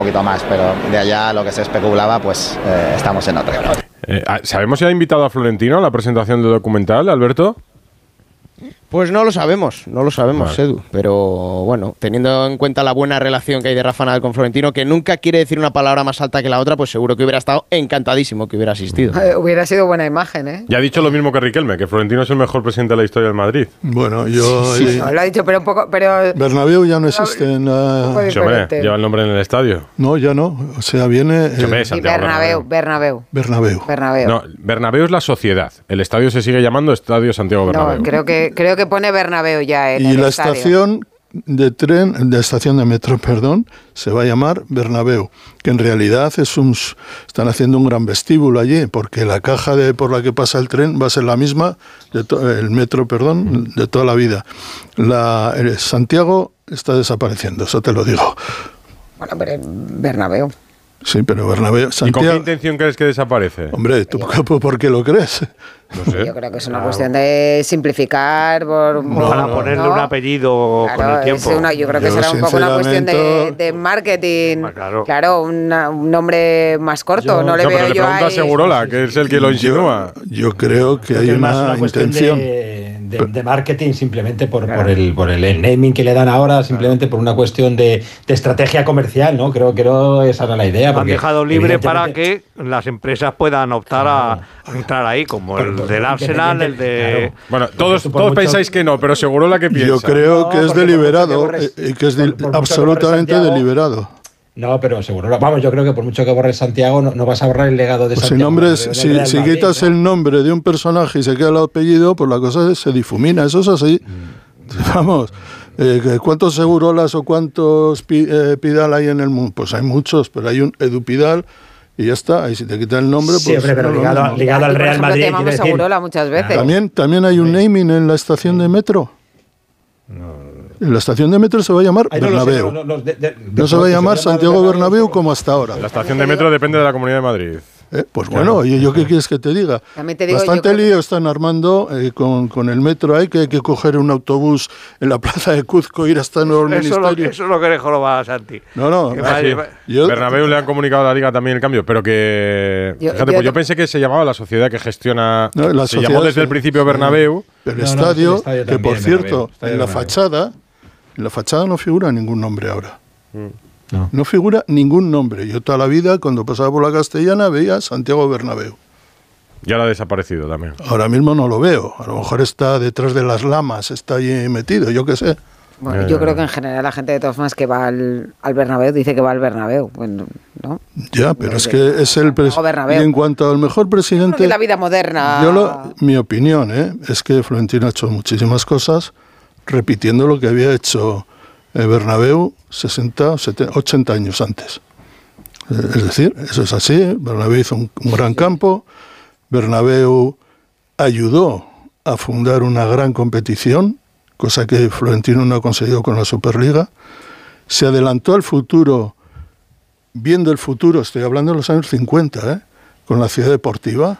poquito más, pero de allá lo que se especulaba, pues estamos en otra. ¿Sabemos si ha invitado a Florentino a la presentación del documental, Alberto? Pues no lo sabemos, vale. Edu. Pero bueno, teniendo en cuenta la buena relación que hay de Rafa Nadal con Florentino, que nunca quiere decir una palabra más alta que la otra, pues seguro que hubiera estado encantadísimo que hubiera asistido. Hubiera sido buena imagen, ¿eh? Ya ha dicho lo mismo que Riquelme, que Florentino es el mejor presidente de la historia del Madrid. Bueno, yo... Sí, no, lo ha dicho, pero un poco... Pero Bernabéu ya no existe. Hombre, lleva el nombre en el estadio. No, ya no. O sea, viene... Bernabéu. No, Bernabéu es la sociedad. El estadio se sigue llamando Estadio Santiago Bernabéu. No, creo que pone Bernabéu ya en y el la estadio. Estación de metro, se va a llamar Bernabéu, que en realidad están haciendo un gran vestíbulo allí, porque la caja por la que pasa el tren va a ser la misma, el metro, de toda la vida. Santiago está desapareciendo, eso te lo digo. Bueno, pero Bernabéu. Sí, pero Bernabéu... Santiago, ¿y con qué intención crees que desaparece? Hombre, ¿tú por qué lo crees? No sé. Yo creo que es una cuestión de simplificar para ponerle un apellido con el tiempo. Yo creo que será un poco una cuestión de marketing. Claro, un nombre más corto. No le veo yo pregunta a Segurola, que es el que lo insinúa. Yo creo que hay una intención de marketing, simplemente por el naming que le dan ahora, simplemente por una cuestión de estrategia comercial, ¿no? Creo esa era la idea. Han dejado libre para que las empresas puedan optar a entrar ahí, como el del Arsenal, el de... Bueno, todos pensáis que no, pero Segurola que piensa. Yo creo que es deliberado, y que es absolutamente deliberado. No, pero seguro. Vamos, yo creo que por mucho que borres Santiago, no vas a borrar el legado de Santiago. Si quitas el nombre de un personaje y se queda el apellido, pues la cosa se difumina. Eso es así. Vamos, ¿cuántos Segurolas o cuántos Pidal hay en el mundo? Pues hay muchos, pero hay un Edu Pidal y ya está. Y si te quitas el nombre, pues... Siempre, pero ligado al Real Madrid. Te llamamos Segurola muchas veces. También hay un naming en la estación de metro. La estación de metro se va a llamar Bernabéu. No se va a llamar Santiago Bernabéu como hasta ahora. La estación de metro depende de la Comunidad de Madrid. Pues bueno, ¿y yo qué quieres que te diga? Bastante lío están armando con el metro. Hay que coger un autobús en la plaza de Cuzco, ir hasta Nuevo Ministerio. Eso es lo que le joroba a Santi. No. Bernabéu le han comunicado a la Liga también el cambio, pero que... Fíjate, yo pensé que se llamaba la sociedad que gestiona... Se llamó desde el principio Bernabéu. El estadio, que por cierto, en la fachada no figura ningún nombre ahora. No figura ningún nombre. Yo toda la vida, cuando pasaba por la Castellana, veía Santiago Bernabéu. Ya lo ha desaparecido también. Ahora mismo no lo veo. A lo mejor está detrás de las lamas, está allí metido, yo qué sé. Bueno, yo creo que en general la gente de todas formas que va al Bernabéu dice que va al Bernabéu. Bueno, ¿no? Ya, pero es que es el presidente. Y en cuanto al mejor presidente... la vida moderna... Mi opinión es que Florentino ha hecho muchísimas cosas repitiendo lo que había hecho Bernabéu 60, 70, 80 años antes. Es decir, eso es así. Bernabéu hizo un gran campo. Bernabéu ayudó a fundar una gran competición, cosa que Florentino no ha conseguido con la Superliga. Se adelantó al futuro, viendo el futuro, estoy hablando de los años 50, con la ciudad deportiva.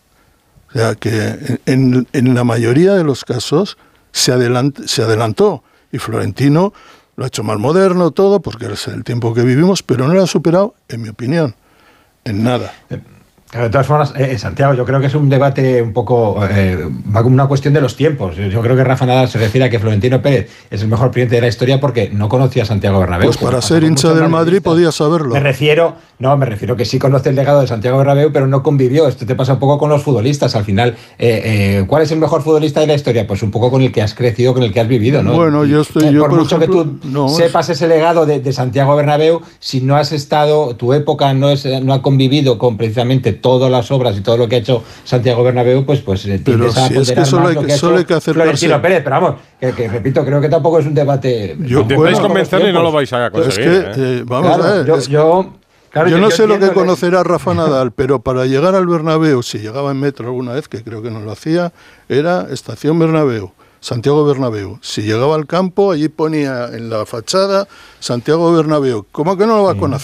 O sea, que en la mayoría de los casos se adelantó. Y Florentino lo ha hecho más moderno todo, porque es el tiempo que vivimos, pero no lo ha superado, en mi opinión, en nada. De todas formas, Santiago, yo creo que es un debate un poco... va como una cuestión de los tiempos. Yo creo que Rafa Nadal se refiere a que Florentino Pérez es el mejor presidente de la historia porque no conocía a Santiago Bernabéu. Pues para ser hincha del Madrid podía saberlo. Me refiero que sí conoce el legado de Santiago Bernabéu, pero no convivió. Esto te pasa un poco con los futbolistas. Al final, ¿cuál es el mejor futbolista de la historia? Pues un poco con el que has crecido, con el que has vivido, ¿no? Bueno, por mucho ejemplo, que tú sepas ese legado de Santiago Bernabéu, si no has estado, tu época no ha convivido con precisamente todas las obras y todo lo que ha hecho Santiago Bernabéu, pues pero si es que solo hay que acercarse. Florentino Pérez, pero vamos, que repito, creo que tampoco es un debate. Intentáis convencerle y no lo vais a conseguir. Es que, vamos a ver. Yo no sé lo que conocerá Rafa Nadal, pero para llegar al Bernabéu, si llegaba en metro alguna vez, que creo que no lo hacía, era Estación Bernabéu, Santiago Bernabéu. Si llegaba al campo, allí ponía en la fachada Santiago Bernabéu. ¿Cómo que no lo va a conocer?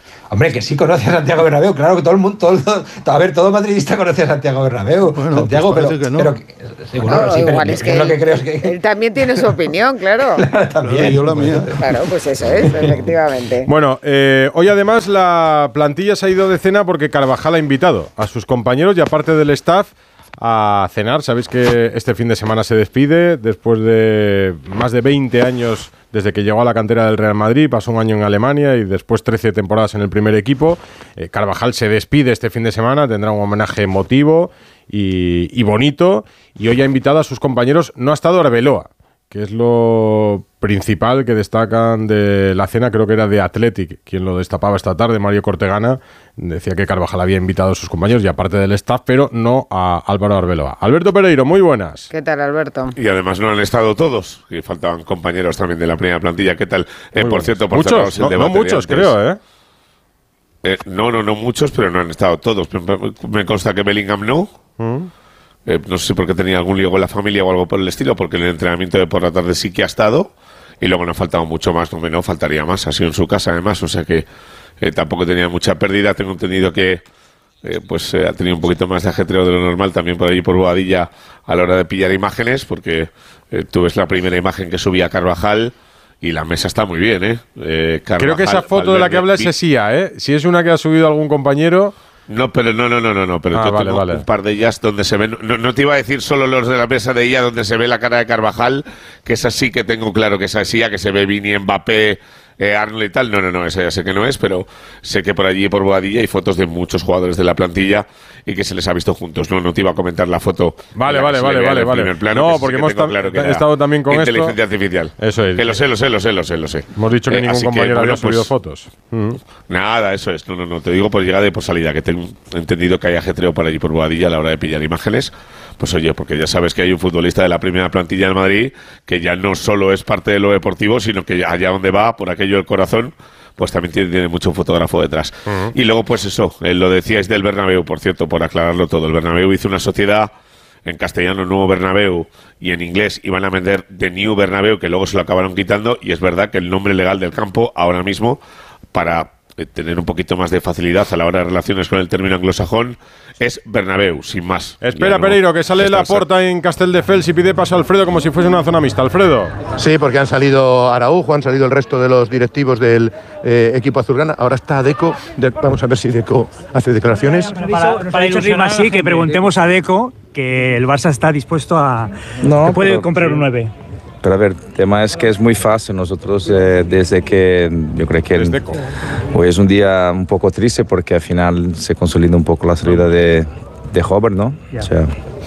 Hombre, que sí conoce a Santiago Bernabéu, claro que todo el mundo, todo madridista conoce a Santiago Bernabéu. Bueno, Santiago, pues parece que no. Igual es que lo que creo es que él también tiene su opinión, claro. también. Yo la mía. Claro, pues eso es, efectivamente. Bueno, hoy además la plantilla se ha ido de cena porque Carvajal ha invitado a sus compañeros y aparte del staff a cenar. Sabéis que este fin de semana se despide después de más de 20 años desde que llegó a la cantera del Real Madrid, pasó un año en Alemania y después 13 temporadas en el primer equipo. Carvajal se despide este fin de semana, tendrá un homenaje emotivo y bonito, y hoy ha invitado a sus compañeros. No ha estado Arbeloa, que es lo principal que destacan de la cena, creo que era de Athletic, quien lo destapaba esta tarde, Mario Cortegana, decía que Carvajal había invitado a sus compañeros y aparte del staff, pero no a Álvaro Arbeloa. Alberto Pereiro, muy buenas. ¿Qué tal, Alberto? Y además no han estado todos, y faltaban compañeros también de la primera plantilla. ¿Qué tal? Por cierto, por muchos, el debate no muchos, creo, No muchos, pero no han estado todos. Me consta que Bellingham no. No sé si porque tenía algún lío con la familia o algo por el estilo, porque en el entrenamiento de por la tarde sí que ha estado, y luego no ha faltado mucho más, no faltaría más, ha sido en su casa además, o sea que tampoco tenía mucha pérdida. Tengo entendido que ha tenido un poquito más de ajetreo de lo normal también por allí por Boadilla a la hora de pillar imágenes, porque tú ves la primera imagen que subía Carvajal y la mesa está muy bien, Carvajal, creo que esa foto de la que habla es Esía, si es una que ha subido algún compañero. No, pero no, pero yo tengo un par de ellas donde se ven, no te iba a decir solo los de la mesa de ella donde se ve la cara de Carvajal, que esa sí que tengo claro que esa sí, que se ve Vini, Mbappé, Arnold y tal. No, esa ya sé que no es, pero sé que por allí, por Boadilla, hay fotos de muchos jugadores de la plantilla y que se les ha visto juntos. No te iba a comentar la foto. Vale. Plano, no, porque hemos estado también con inteligencia artificial. Eso es. Que lo sé. Hemos dicho que ningún compañero había subido fotos. Nada, eso es. No, te digo por llegada y por salida, que tengo entendido que hay ajetreo por allí por Boadilla a la hora de pillar imágenes. Pues oye, porque ya sabes que hay un futbolista de la primera plantilla del Madrid que ya no solo es parte de lo deportivo, sino que allá donde va, por aquello del corazón, pues también tiene mucho fotógrafo detrás. Y luego, pues eso, lo decíais del Bernabéu, por cierto, por aclararlo todo. El Bernabéu hizo una sociedad, en castellano Nuevo Bernabéu, y en inglés iban a vender The New Bernabéu, que luego se lo acabaron quitando, y es verdad que el nombre legal del campo, ahora mismo, para tener un poquito más de facilidad a la hora de relaciones con el término anglosajón, es Bernabéu, sin más. Espera, Pereiro, que sale Laporta en Castelldefels y pide paso a Alfredo como si fuese una zona mixta. Alfredo. Sí, porque han salido Araujo, han salido el resto de los directivos del equipo azulgrana. Ahora está Deco. Vamos a ver si Deco hace declaraciones. Para ilusionar, sí, que preguntemos a Deco que el Barça está dispuesto a... que puede comprar un 9. Pero a ver, el tema es que es muy fácil. Nosotros desde que yo creo que hoy es un día un poco triste porque al final se consolida un poco la salida de Hover, ¿no? O sea,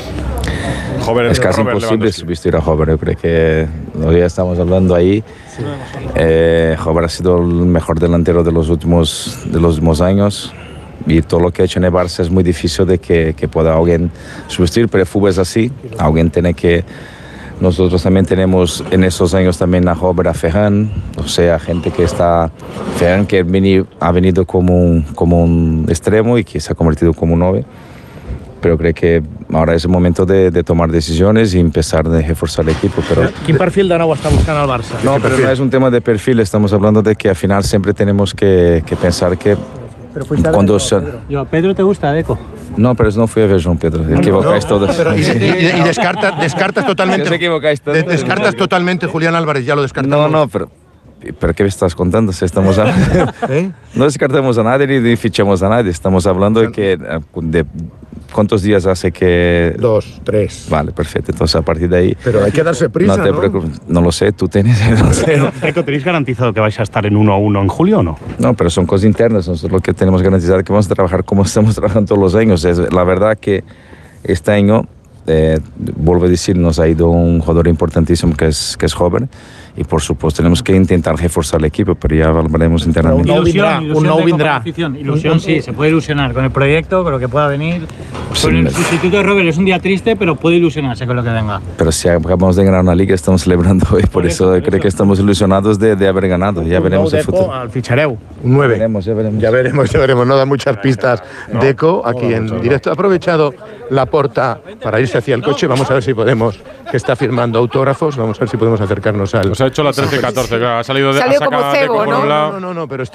es casi imposible sustituir a Hover. Yo creo que hoy ya estamos hablando ahí. Hover ha sido el mejor delantero de los últimos años. Y todo lo que ha hecho en el Barça es muy difícil de que pueda alguien sustituir, pero el fútbol es así. Alguien tiene que... Nosotros también tenemos en esos años también a Hover, a Ferran, o sea, gente que está... Ferran que ha venido como un extremo y que se ha convertido como un 9. Pero creo que ahora es el momento de tomar decisiones y empezar a reforzar el equipo. Pero ¿Qué perfil de nuevo está buscando el Barça? No, pero no es un tema de perfil, estamos hablando de que al final siempre tenemos que pensar que... Pero fuiste a Pedro te gusta, Deco. No, pero no fui a ver Joan Pedro. Equivocáis todos. Y descartas totalmente. Os equivocáis todos. Descartas totalmente Julián Álvarez, ya lo descartamos. No, pero ¿qué me estás contando? Si estamos no descartamos a nadie ni fichamos a nadie. Estamos hablando de ¿cuántos días hace que...? 2, 3. Vale, perfecto. Entonces, a partir de ahí... Pero hay que darse prisa, no te preocupes. No lo sé, tú tienes... No sé. ¿Tenéis garantizado que vais a estar en 1-1 en julio o no? No, pero son cosas internas. Nosotros lo que tenemos garantizado es que vamos a trabajar como estamos trabajando todos los años. La verdad que este año, vuelvo a decir, nos ha ido un jugador importantísimo que es joven. Y por supuesto tenemos que intentar reforzar el equipo, pero ya hablaremos internamente. Un no vendrá. Ilusión, sí, se puede ilusionar con el proyecto, con lo que pueda venir. Con el sustituto de Robert es un día triste, pero puede ilusionarse con lo que venga. Pero si acabamos de ganar una liga, estamos celebrando hoy, por eso creo que estamos ilusionados de haber ganado. Ya veremos el futuro. Al fichareu. Un 9. Ya veremos. No da muchas pistas. Deco, aquí en directo. Ha aprovechado Laporta para irse hacia el coche. Vamos a ver si podemos, que está firmando autógrafos, vamos a ver si podemos acercarnos al... Ha hecho la 13-14, claro, ha salido como cebo, ¿no? No, pero está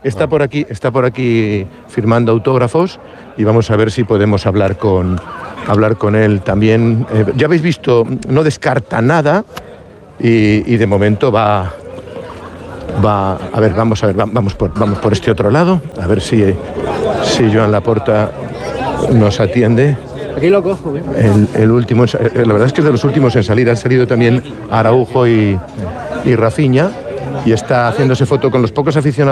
Está por aquí firmando autógrafos y vamos a ver si podemos hablar con él también. Ya habéis visto, no descarta nada y de momento va a ver, vamos por este otro lado, a ver si Joan Laporta nos atiende. Aquí lo cojo, bien. El último, la verdad es que es de los últimos en salir. Han salido también Araujo y Rafinha, y está haciéndose foto con los pocos aficionados